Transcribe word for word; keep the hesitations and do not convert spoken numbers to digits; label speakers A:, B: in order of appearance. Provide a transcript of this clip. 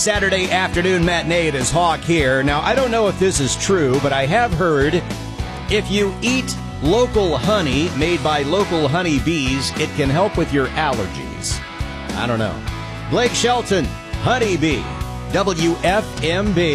A: Saturday afternoon matinee. It is Hawk here. Now, I don't know if this is true, but I have heard if you eat local honey made by local honey bees, it can help with your allergies. I don't know. Blake Shelton, Honeybee, W F M B.